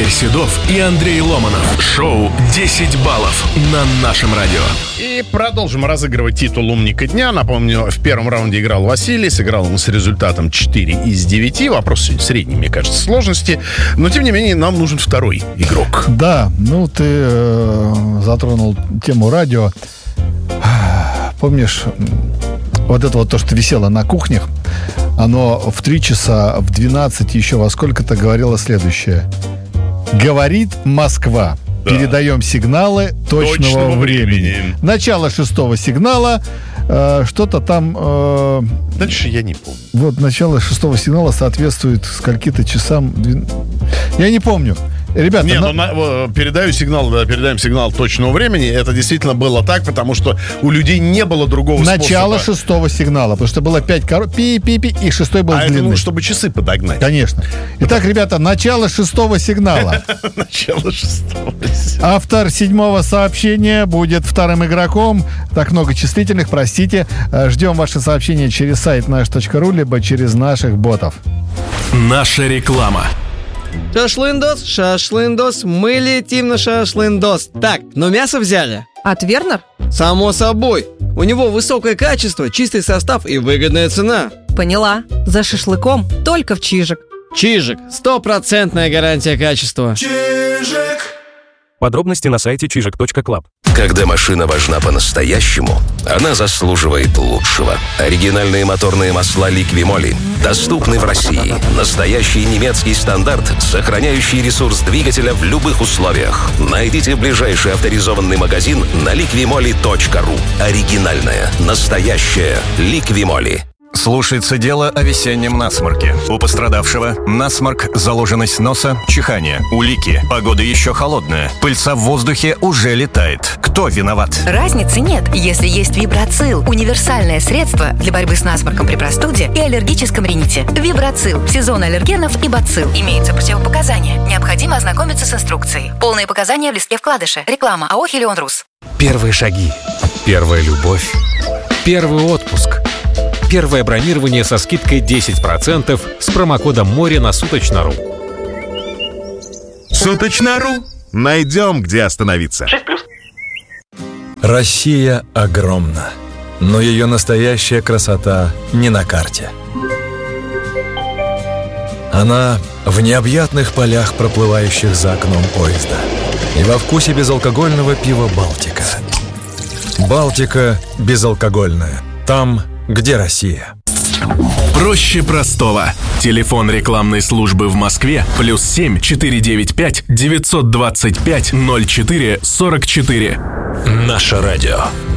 Игорь Седов и Андрей Ломанов. Шоу «10 баллов» на нашем радио. И продолжим разыгрывать титул «Умника дня». Напомню, в первом раунде играл Василий. Сыграл он с результатом 4 из 9. Вопрос средний, мне кажется, сложности. Но, тем не менее, нам нужен второй игрок. Да, ну ты затронул тему радио. Помнишь, вот это вот то, что висело на кухнях, оно в 3 часа, в 12 еще во сколько-то говорило следующее. Говорит Москва. Да. Передаем сигналы точного времени. Начало 6-го сигнала. Что-то там... Дальше я не помню. Вот начало 6-го сигнала соответствует скольки-то часам... Я не помню. Ребята, передаем сигнал точного времени. Это действительно было так, потому что у людей не было другого способа. Начало 6-го сигнала, потому что было 5 коров, пи-пи-пи, и 6-й был длинный. Это, чтобы часы подогнать. Конечно. Итак, ребята, начало 6-го сигнала. Начало 6-го сигнала. Автор 7-го сообщения будет вторым игроком. Так много числительных, простите. Ждем ваши сообщения через сайт наш.ру, либо через наших ботов. Наша реклама. Шашлындос, шашлындос, мы летим на шашлындос. Так, но мясо взяли? От Вернер? Само собой. У него высокое качество, чистый состав и выгодная цена. Поняла. За шашлыком только в Чижик. Чижик. 100% гарантия качества. Чижик. Подробности на сайте чижик.клаб. Когда машина важна по-настоящему, она заслуживает лучшего. Оригинальные моторные масла Liqui-Moly доступны в России. Настоящий немецкий стандарт, сохраняющий ресурс двигателя в любых условиях. Найдите ближайший авторизованный магазин на liqui-moly.ru. Оригинальная, настоящая Liqui-Moly. Слушается дело о весеннем насморке. У пострадавшего насморк, заложенность носа, чихание, улики. Погода еще холодная. Пыльца в воздухе уже летает. Кто виноват? Разницы нет, если есть Вибрацил. Универсальное средство для борьбы с насморком при простуде и аллергическом рините. Вибрацил. Сезон аллергенов и бацилл. Имеются противопоказания. Необходимо ознакомиться с инструкцией. Полные показания в листке вкладыша. Реклама АО «Хелион Рус». Первые шаги. Первая любовь. Первый отпуск. Первое бронирование со скидкой 10% с промокодом «Море» на Суточно.ру. Суточно.ру. Найдем, где остановиться. 6+. Россия огромна, но ее настоящая красота не на карте. Она в необъятных полях, проплывающих за окном поезда, и во вкусе безалкогольного пива «Балтика». «Балтика» безалкогольная. Там, где Россия. Проще простого. Телефон рекламной службы в Москве +7 495 925 04 44. Наше радио.